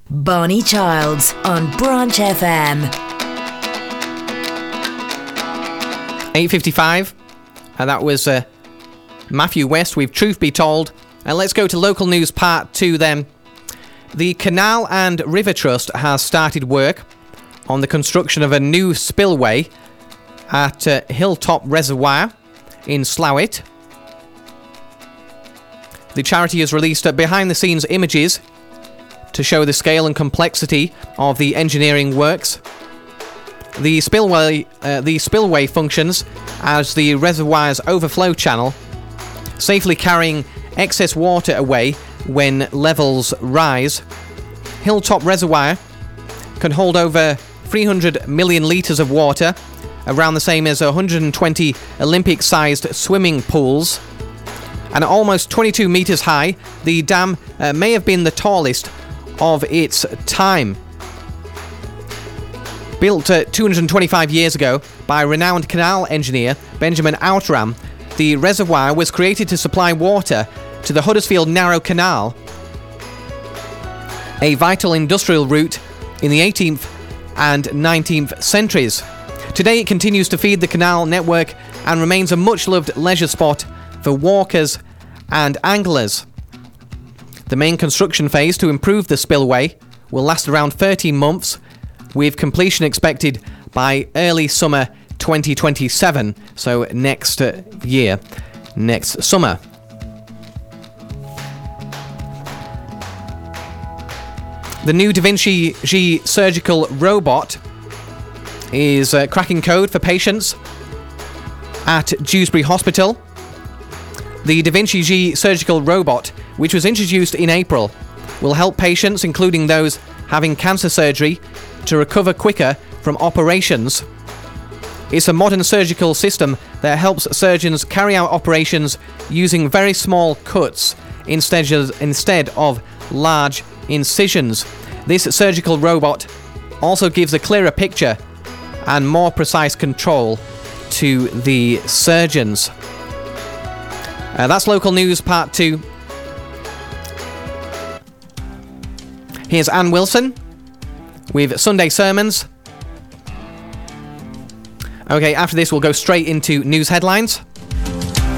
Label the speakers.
Speaker 1: Barney Childs on Branch FM.
Speaker 2: 8:55, and that was Matthew West with Truth Be Told. And let's go to local news part 2 then. The Canal and River Trust has started work on the construction of a new spillway at Hilltop Reservoir in Slowett. The charity has released behind-the-scenes images to show the scale and complexity of the engineering works. The spillway functions as the reservoir's overflow channel, safely carrying excess water away when levels rise. Hilltop Reservoir can hold over 300 million litres of water, around the same as 120 Olympic-sized swimming pools. And at almost 22 metres high, the dam may have been the tallest of its time. Built 225 years ago by renowned canal engineer Benjamin Outram, the reservoir was created to supply water to the Huddersfield Narrow Canal, a vital industrial route in the 18th and 19th centuries. Today it continues to feed the canal network and remains a much-loved leisure spot for walkers and anglers. The main construction phase to improve the spillway will last around 13 months, with completion expected by early summer 2027, so next year, next summer. The new Da Vinci G surgical robot is cracking code for patients at Dewsbury Hospital. The Da Vinci G surgical robot, which was introduced in April, will help patients, including those having cancer surgery, to recover quicker from operations. It's a modern surgical system that helps surgeons carry out operations using very small cuts instead of large incisions. This surgical robot also gives a clearer picture and more precise control to the surgeons. That's local news part 2. Here's Anne Wilson with Sunday Sermons. Okay, after this we'll go straight into news headlines.